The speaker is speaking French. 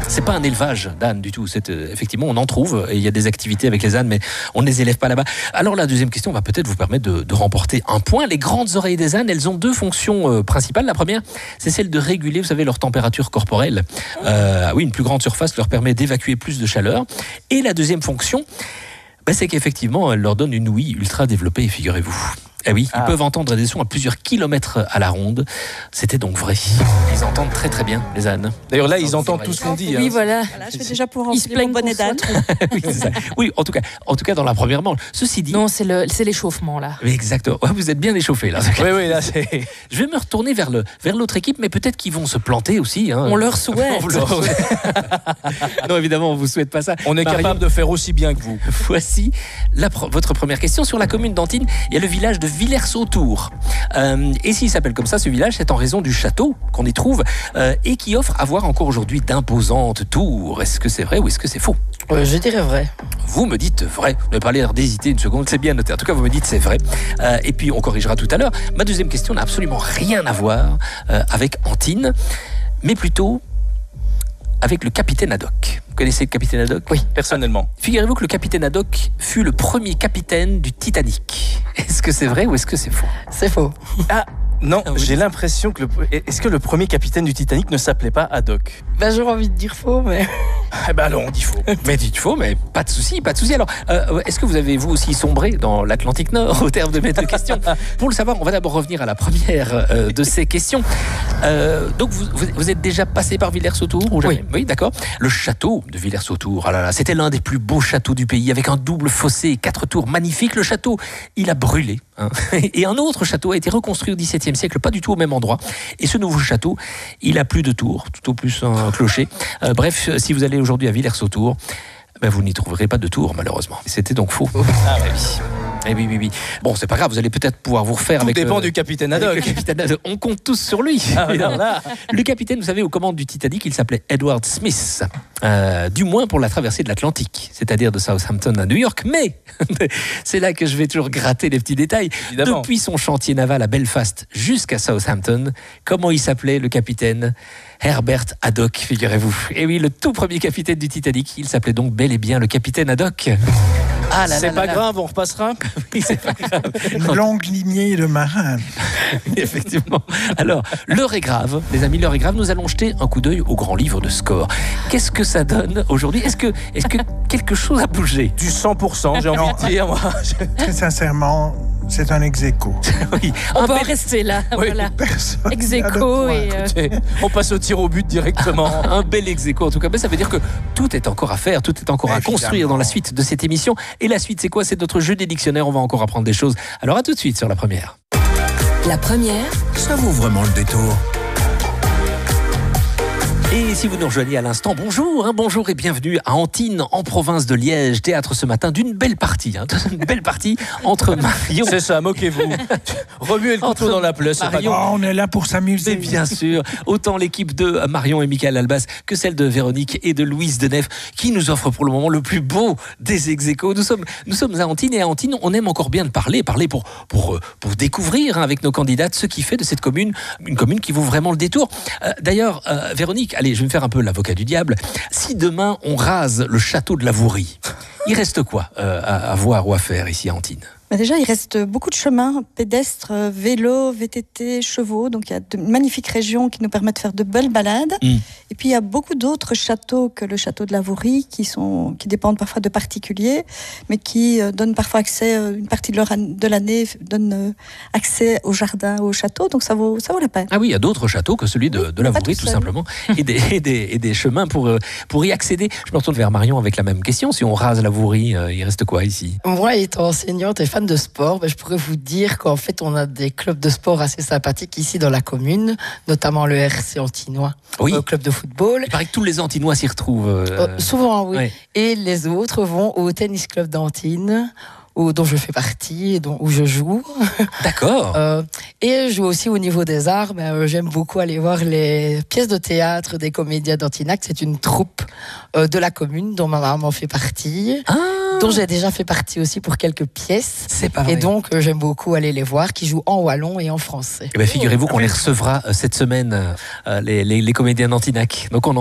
C'est pas un élevage d'ânes du tout. Effectivement, on en trouve et il y a des activités avec les ânes, mais on ne les élève pas là-bas. Alors la deuxième question va peut-être vous permettre de remporter un point. Les grandes oreilles des ânes, elles ont deux fonctions principales. La première, c'est celle de réguler, vous savez, leur température corporelle. Oui, une plus grande surface leur permet d'évacuer plus de chaleur. Et la deuxième fonction, c'est qu'effectivement, elle leur donne une ouïe ultra développée, figurez-vous. Eh oui, ils peuvent entendre des sons à plusieurs kilomètres à la ronde. C'était donc vrai. Ils entendent très très bien, les ânes. D'ailleurs là, ils entendent tout ce qu'on dit. Oui, voilà. Je vais déjà pouvoir Ils se plaignent bonnet d'âne. Oui, c'est ça. Oui, en tout cas dans la première manche. Ceci dit... Non, c'est l'échauffement, là. Oui, exactement. Ouais, vous êtes bien échauffés, là. Oui, là, c'est... Je vais me retourner vers l'autre équipe, mais peut-être qu'ils vont se planter aussi. Hein. On leur souhaite. Non, évidemment, on ne vous souhaite pas ça. On est capable de faire aussi bien que vous. Voici votre première question. Sur la commune d'Antines, il y a le village de Villers-Sautour. Et s'il s'appelle comme ça, ce village, c'est en raison du château qu'on y trouve et qui offre à voir encore aujourd'hui d'imposantes tours. Est-ce que c'est vrai ou est-ce que c'est faux ? Je dirais vrai. Vous me dites vrai. Vous n'avez pas l'air d'hésiter une seconde, c'est bien noté. En tout cas, vous me dites c'est vrai. Et puis, on corrigera tout à l'heure. Ma deuxième question n'a absolument rien à voir avec Antines, mais plutôt avec le capitaine Haddock. Vous connaissez le capitaine Haddock ? Oui, personnellement. Figurez-vous que le capitaine Haddock fut le premier capitaine du Titanic. Est-ce que c'est vrai ou est-ce que c'est faux ? C'est faux. Non, j'ai l'impression que est-ce que le premier capitaine du Titanic ne s'appelait pas Haddock ? J'aurais envie de dire faux, mais... Alors on dit faux. Mais dites faux, mais pas de souci, pas de souci. Alors, est-ce que vous avez vous aussi sombré dans l'Atlantique Nord au terme de mes deux questions ? Pour le savoir, on va d'abord revenir à la première de ces questions. Donc, vous êtes déjà passé par Villers-Sautour ou jamais ? Oui, d'accord. Le château de Villers-Sautour, c'était l'un des plus beaux châteaux du pays, avec un double fossé et 4 tours magnifiques. Le château, il a brûlé. Hein. Et un autre château a été reconstruit au XVIIe siècle, pas du tout au même endroit. Et ce nouveau château, il a plus de tours, tout au plus un clocher. Bref, si vous allez aujourd'hui à Villers-Sautour, vous n'y trouverez pas de tour, malheureusement. C'était donc faux. Ah oui. Eh oui. Bon, c'est pas grave, vous allez peut-être pouvoir vous refaire avec... Tout dépend du capitaine Haddock. On compte tous sur lui. Le capitaine, vous savez, aux commandes du Titanic, il s'appelait Edward Smith. Du moins pour la traversée de l'Atlantique, c'est-à-dire de Southampton à New York. Mais c'est là que je vais toujours gratter les petits détails. Évidemment. Depuis son chantier naval à Belfast jusqu'à Southampton, comment il s'appelait, le capitaine ? Herbert Haddock, figurez-vous. Et oui, le tout premier capitaine du Titanic, il s'appelait donc bel et bien le capitaine Haddock. C'est pas grave, on repassera. Oui, c'est pas grave. Une longue lignée de marins. Effectivement. Alors, l'heure est grave, les amis, l'heure est grave. Nous allons jeter un coup d'œil au grand livre de score. Qu'est-ce que ça donne aujourd'hui ? Est-ce que quelque chose a bougé ? Du 100%, j'ai envie de dire, moi. Très sincèrement, c'est un ex-aequo. Oui. On peut en rester là. Oui. Voilà. Personne. Ex-aequo et... On passe au tir au but directement. Un bel ex-aequo en tout cas. Mais ça veut dire que tout est encore à faire, tout est encore à construire dans la suite de cette émission. Et la suite, c'est quoi ? C'est notre jeu des dictionnaires. On va encore apprendre des choses. Alors à tout de suite sur La Première. La Première, ça vaut vraiment le détour. Et si vous nous rejoignez à l'instant, bonjour et bienvenue à Antines, en province de Liège. Théâtre ce matin d'une belle partie, une belle partie entre Marion... C'est ça, moquez-vous. Remuez le couteau dans la plaie, c'est pas grave. On est là pour s'amuser. C'est bien sûr, autant l'équipe de Marion et Michael Albas que celle de Véronique et de Louise Denef qui nous offre pour le moment le plus beau des ex-aequos. Nous sommes à Antines et à Antines, on aime encore bien parler pour découvrir avec nos candidates ce qui fait de cette commune une commune qui vaut vraiment le détour. D'ailleurs, Véronique, allez, je vais me faire un peu l'avocat du diable. Si demain on rase le château de la Vourie, il reste quoi à voir ou à faire ici à Antines ? Déjà, il reste beaucoup de chemins pédestres, vélos, VTT, chevaux. Donc, il y a de magnifiques régions qui nous permettent de faire de belles balades. Et puis, il y a beaucoup d'autres châteaux que le château de la Vourie qui dépendent parfois de particuliers, mais qui donnent parfois accès, une partie de l'année, donnent accès au jardin, au château. Donc, ça vaut la peine. Ah oui, il y a d'autres châteaux que celui de la Vourie, tout simplement. Et des chemins pour y accéder. Je me retourne vers Marion avec la même question. Si on rase la Vourie, il reste quoi ici ? Moi, étant enseignante et fan de sport, je pourrais vous dire qu'en fait, on a des clubs de sport assez sympathiques ici dans la commune, notamment le RC Antinois, club de football. Il paraît que tous les Antinois s'y retrouvent. Souvent, oui. Ouais. Et les autres vont au tennis club d'Antines, dont je fais partie, où je joue. D'accord. Et je joue aussi au niveau des arts. J'aime beaucoup aller voir les pièces de théâtre des comédiens d'Antinac. C'est une troupe de la commune dont ma maman fait partie. Dont j'ai déjà fait partie aussi pour quelques pièces. C'est pas vrai. Et donc, j'aime beaucoup aller les voir, qui jouent en wallon et en français. Figurez-vous qu'on les recevra cette semaine, les comédiens d'Antinac. Donc